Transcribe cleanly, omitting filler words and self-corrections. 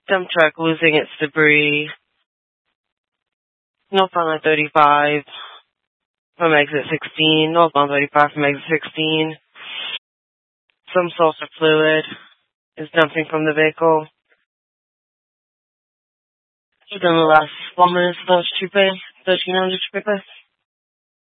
Dump truck losing its debris. Northbound 35 from exit 16. Northbound 35 from exit 16. Some source of fluid is dumping from the vehicle. Within the last 1 minute, those 1300 Trooper.